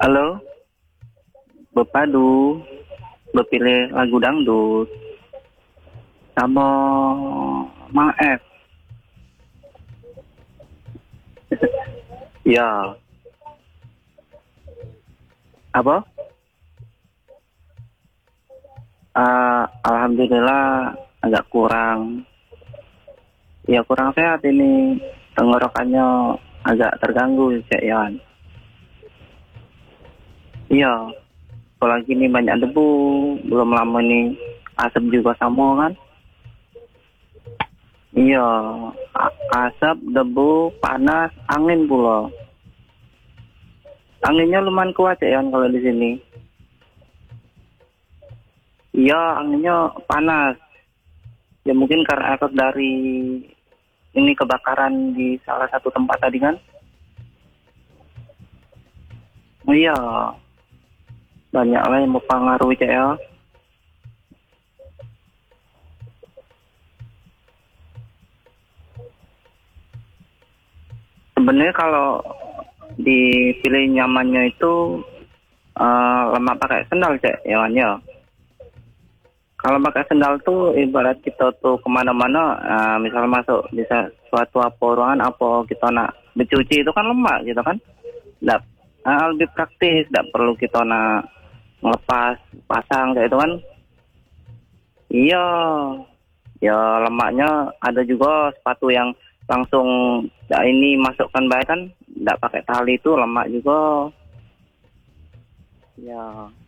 Halo, berpadu, berpilih lagu dangdut, sama Mang F. Ya, apa? Alhamdulillah agak kurang. Ya kurang sehat ini, tenggorokannya agak terganggu, Cek Yan. Iya, apalagi ini banyak debu, belum lama nih asap juga sama kan? Iya, asap, debu, panas, angin pula. Anginnya lumayan kuat ya kalau di sini. Iya, anginnya panas. Ya mungkin karena efek dari ini kebakaran di salah satu tempat tadi kan. Iya, banyak lah yang mempengaruhi Cek ya. Sebenarnya kalau dipilih nyamannya itu lemak pakai sendal Cek ya kan ya. Kalau pakai sendal tuh ibarat kita tuh kemana-mana, misal masuk bisa suatu apa ruangan apa kita nak bercuci itu kan lemak gitu kan. Nggak, lebih praktis, nggak perlu kita nak ngelepas pasang kayak itu kan. Iya, ya lemaknya ada juga sepatu yang langsung ini masukkan baik kan, nggak pakai tali itu lemak juga. Ya.